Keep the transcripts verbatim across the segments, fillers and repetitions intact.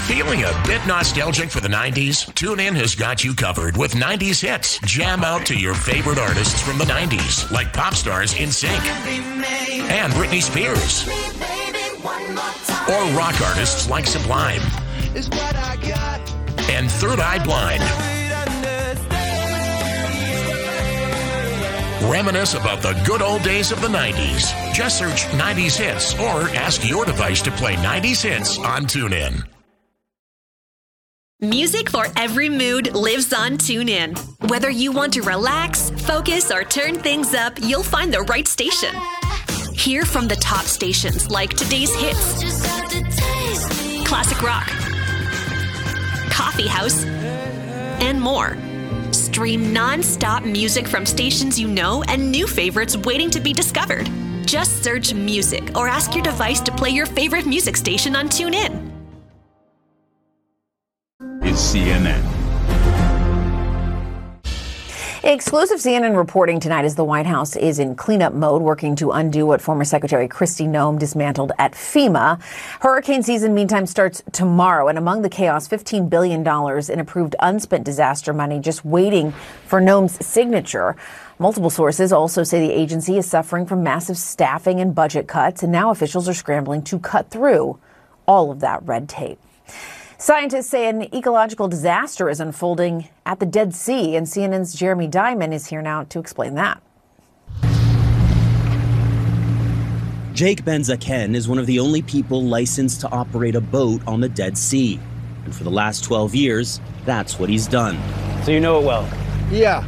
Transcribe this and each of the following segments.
Feeling a bit nostalgic for the nineties? TuneIn has got you covered with nineties hits. Jam out to your favorite artists from the nineties, like pop stars NSYNC and Britney Spears, or rock artists like Sublime and Third Eye Blind. Reminisce about the good old days of the nineties. Just search nineties hits or ask your device to play nineties hits on TuneIn. Music for every mood lives on TuneIn. Whether you want to relax, focus, or turn things up, you'll find the right station. Hear from the top stations like today's hits, classic rock, coffee house, and more. Stream non-stop music from stations you know and new favorites waiting to be discovered. Just search music or ask your device to play your favorite music station on TuneIn. Is C N N. Exclusive C N N reporting tonight as the White House is in cleanup mode, working to undo what former Secretary Kristi Noem dismantled at FEMA. Hurricane season, meantime, starts tomorrow, and among the chaos, fifteen billion dollars in approved unspent disaster money just waiting for Noem's signature. Multiple sources also say the agency is suffering from massive staffing and budget cuts, and now officials are scrambling to cut through all of that red tape. Scientists say an ecological disaster is unfolding at the Dead Sea, and C N N's Jeremy Diamond is here now to explain that. Jake Ben-Zaken is one of the only people licensed to operate a boat on the Dead Sea. And for the last twelve years, that's what he's done. So you know it well? Yeah.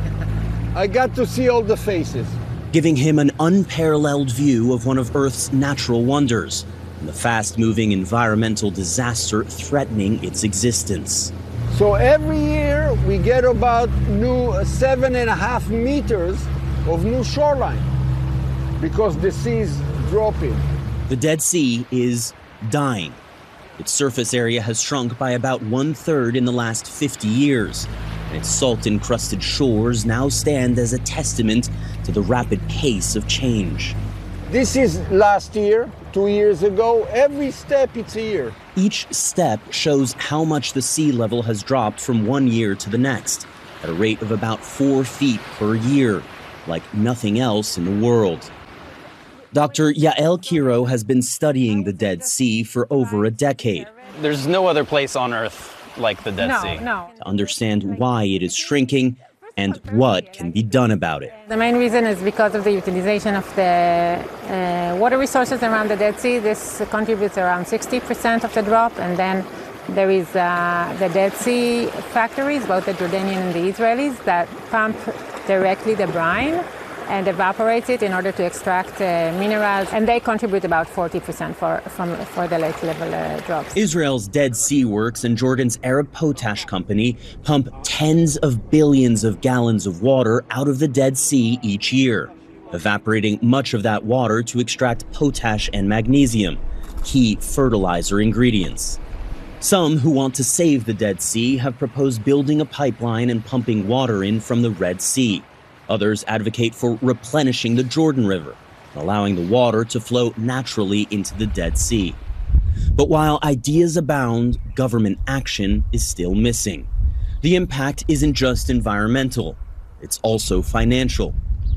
I got to see all the faces. Giving him an unparalleled view of one of Earth's natural wonders, and the fast-moving environmental disaster threatening its existence. So every year we get about new uh, seven and a half meters of new shoreline because the sea is dropping. The Dead Sea is dying. Its surface area has shrunk by about one-third in the last fifty years. And its salt-encrusted shores now stand as a testament to the rapid pace of change. This is last year, two years ago. Every step it's a year. Each step shows how much the sea level has dropped from one year to the next, at a rate of about four feet per year, like nothing else in the world. Doctor Yael Kiro has been studying the Dead Sea for over a decade. There's no other place on Earth like the Dead no, Sea. No, to understand why it is shrinking and what can be done about it. The main reason is because of the utilization of the uh, water resources around the Dead Sea. This contributes around sixty percent of the drop, and then there is uh, the Dead Sea factories, both the Jordanian and the Israelis, that pump directly the brine and evaporate it in order to extract uh, minerals, and they contribute about forty percent for, from, for the lake level uh, drops. Israel's Dead Sea Works and Jordan's Arab Potash Company pump tens of billions of gallons of water out of the Dead Sea each year, evaporating much of that water to extract potash and magnesium, key fertilizer ingredients. Some who want to save the Dead Sea have proposed building a pipeline and pumping water in from the Red Sea. Others advocate for replenishing the Jordan River, allowing the water to flow naturally into the Dead Sea. But while ideas abound, government action is still missing. The impact isn't just environmental, it's also financial.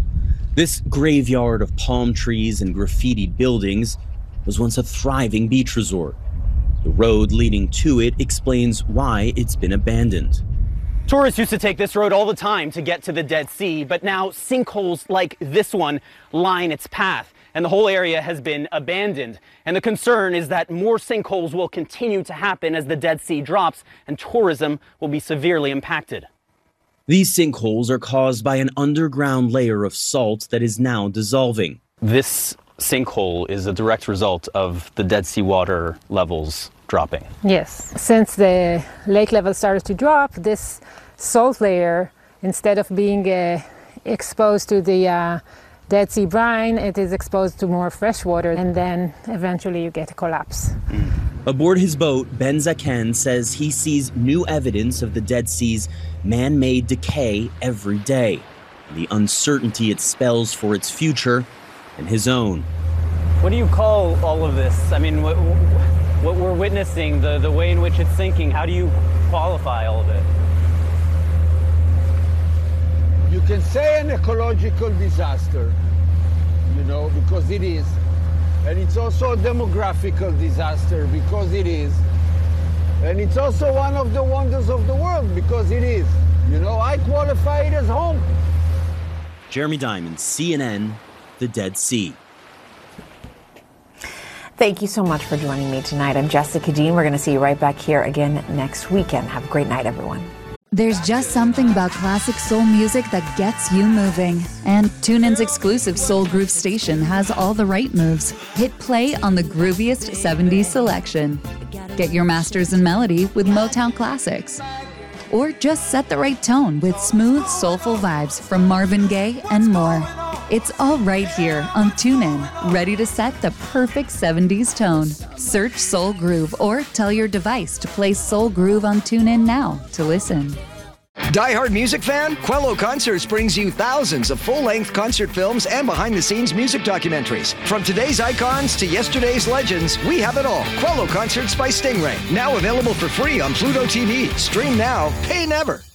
This graveyard of palm trees and graffitied buildings was once a thriving beach resort. The road leading to it explains why it's been abandoned. Tourists used to take this road all the time to get to the Dead Sea, but now sinkholes like this one line its path, and the whole area has been abandoned. And the concern is that more sinkholes will continue to happen as the Dead Sea drops, and tourism will be severely impacted. These sinkholes are caused by an underground layer of salt that is now dissolving. This sinkhole is a direct result of the Dead Sea water levels dropping. Yes. Since the lake level started to drop, this salt layer, instead of being uh, exposed to the uh, Dead Sea brine, it is exposed to more fresh water, and then eventually you get a collapse. Mm. Aboard his boat, Ben-Zaken says he sees new evidence of the Dead Sea's man-made decay every day, and the uncertainty it spells for its future and his own. What do you call all of this? I mean, what, what we're witnessing, the, the way in which it's sinking, how do you qualify all of it? You can say an ecological disaster, you know, because it is. And it's also a demographical disaster, because it is. And it's also one of the wonders of the world, because it is. You know, I qualify it as home. Jeremy Diamond, C N N, the Dead Sea. Thank you so much for joining me tonight. I'm Jessica Dean. We're going to see you right back here again next weekend. Have a great night, everyone. There's just something about classic soul music that gets you moving. And TuneIn's exclusive Soul Groove station has all the right moves. Hit play on the grooviest seventies selection. Get your masters in melody with Motown classics. Or just set the right tone with smooth, soulful vibes from Marvin Gaye and more. It's all right here on TuneIn, ready to set the perfect seventies tone. Search Soul Groove or tell your device to play Soul Groove on TuneIn now to listen. Die-hard music fan? Quello Concerts brings you thousands of full-length concert films and behind-the-scenes music documentaries. From today's icons to yesterday's legends, we have it all. Quello Concerts by Stingray. Now available for free on Pluto T V. Stream now, pay never.